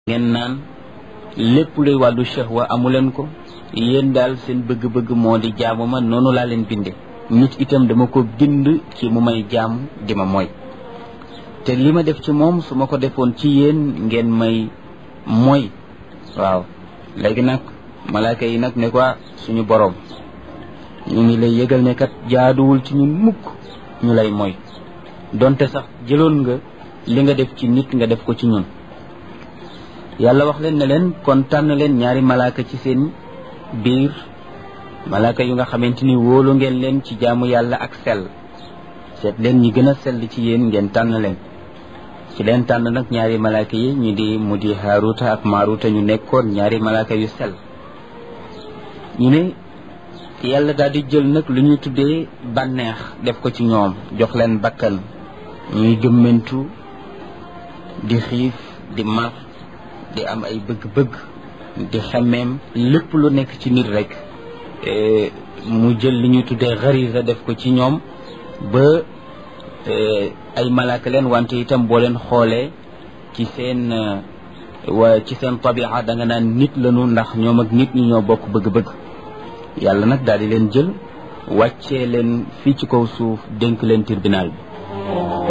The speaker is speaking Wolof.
ngeen naan lépp luy wàllu shahwa amuleen ko yéen daal seen bëgg-bëgg moo di jaamu ma noonu laa leen binde nit itam dama ko bind ci mu may jaamu di ma mooy te li ma def ci moom su ma ko defoon ci yéen ngeen may mooy waaw léegi nag malaaka yi nag ne ko suñu boroom ñu ngi lay yëgal ne kat jaaduwul ci ñun mukk ñu lay mooy donte sax jëloon nga li nga def ci nit nga def ko ci ñun yàlla wax leen ne leen kon tànn leen ñaari malaaka ci seen biir malaaka yu nga xamante ni wóolu ngeen leen ci jaamu yàlla ak sell seet leen ñi gën a sell ci yéen ngeen tànn leen ci leen tànn nag ñaari malaaka yi mu di Haaruta ak Maaruta ñu nekkoon ñaari malaaka yu sell ñu ne yàlla daal di jël nag lu ñuy tuddee bànneex def ko ci ñoom jox leen bakkan ñuy gëmmentu di xiif di mar di am ay bëgg-bëgg di xemmeem lépp lu nekk ci nit rek mu jël li ñuy tuddee xarisa def ko ci ñoom ba ay malaaka leen wante itam boo leen xoolee ci seen tabia da nga naan nit lañu ndax ñoom ak nit ñi ñoo bokk bëgg-bëgg yàlla nag daal di leen jël wàccee leen fii ci kaw suuf dénk leen tribunal bi